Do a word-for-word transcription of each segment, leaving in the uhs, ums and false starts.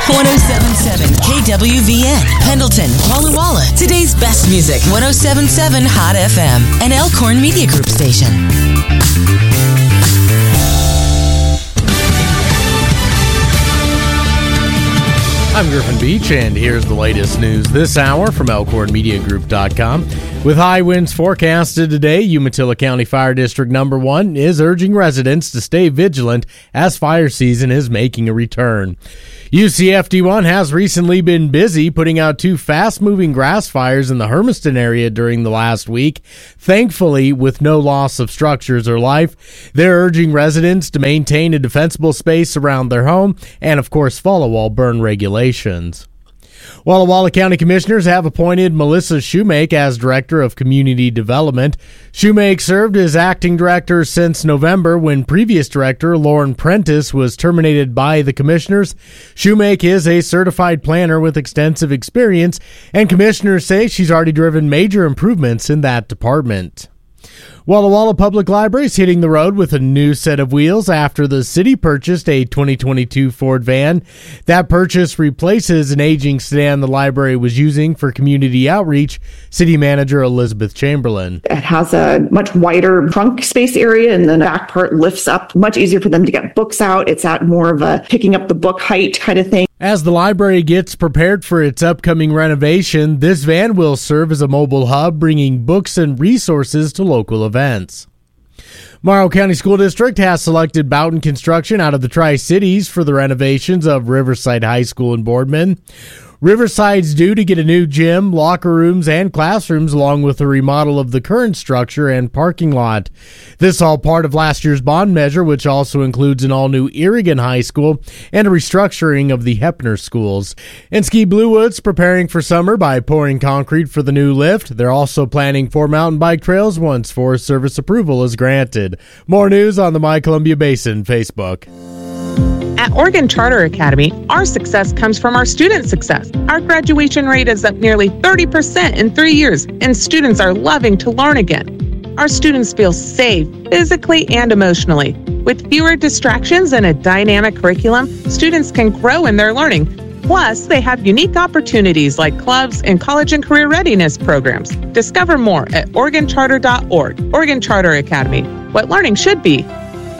one oh seven point seven K W V N, Pendleton, Walla Walla. Today's best music, one oh seven point seven Hot F M, an Elkhorn Media Group station. I'm Griffin Beach, and here's the latest news this hour from Elkhorn Media Group dot com. With high winds forecasted today, Umatilla County Fire District Number one is urging residents to stay vigilant as fire season is making a return. U C F D one has recently been busy putting out two fast-moving grass fires in the Hermiston area during the last week. Thankfully, with no loss of structures or life, they're urging residents to maintain a defensible space around their home and, of course, follow all burn regulations. Walla Walla County Commissioners have appointed Melissa Shoemake as Director of Community Development. Shoemake served as acting director since November when previous director Lauren Prentice was terminated by the Commissioners. Shoemake is a certified planner with extensive experience, and Commissioners say she's already driven major improvements in that department. Walla Walla Public Library is hitting the road with a new set of wheels after the city purchased a twenty twenty-two Ford van. That purchase replaces an aging sedan the library was using for community outreach, City Manager Elizabeth Chamberlain. It has a much wider trunk space area, and then the back part lifts up. Much easier for them to get books out. It's at more of a picking up the book height kind of thing. As the library gets prepared for its upcoming renovation, this van will serve as a mobile hub, bringing books and resources to local events. Morrow County School District has selected Boughton Construction out of the Tri-Cities for the renovations of Riverside High School in Boardman. Riverside's due to get a new gym, locker rooms, and classrooms, along with a remodel of the current structure and parking lot. This all part of last year's bond measure, which also includes an all-new Irrigan High School and a restructuring of the Hepner schools. And Ski Blue Woods preparing for summer by pouring concrete for the new lift. They're also planning four mountain bike trails once Forest Service approval is granted. More news on the My Columbia Basin Facebook. At Oregon Charter Academy, our success comes from our student success. Our graduation rate is up nearly thirty percent in three years, and students are loving to learn again. Our students feel safe, physically and emotionally. With fewer distractions and a dynamic curriculum, students can grow in their learning. Plus, they have unique opportunities like clubs and college and career readiness programs. Discover more at Oregon Charter dot org. Oregon Charter Academy, what learning should be.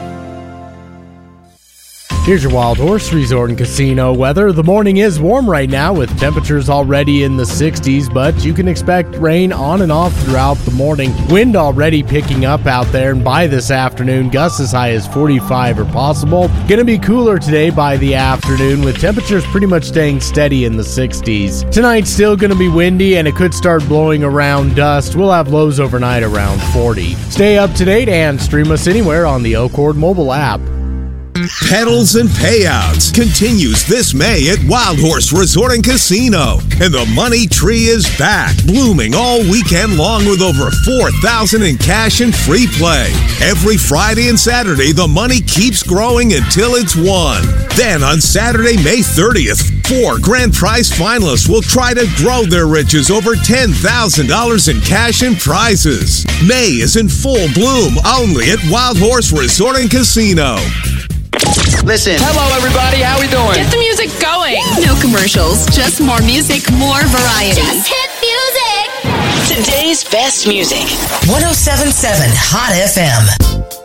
Here's your Wild Horse Resort and Casino weather. The morning is warm right now with temperatures already in the sixties, but you can expect rain on and off throughout the morning. Wind already picking up out there, and by this afternoon, gusts as high as forty-five are possible. Going to be cooler today by the afternoon with temperatures pretty much staying steady in the sixties. Tonight's still going to be windy and it could start blowing around dust. We'll have lows overnight around forty. Stay up to date and stream us anywhere on the Elkhorn mobile app. Pedals and Payouts continues this May at Wild Horse Resort and Casino. And the Money Tree is back, blooming all weekend long with over four thousand dollars in cash and free play. Every Friday and Saturday, the money keeps growing until it's won. Then on Saturday, May thirtieth, four grand prize finalists will try to grow their riches over ten thousand dollars in cash and prizes. May is in full bloom only at Wild Horse Resort and Casino. Listen. Hello, everybody. How we doing? Get the music going. No commercials. Just more music, more variety. Just hit music. Today's best music. one oh seven point seven Hot F M.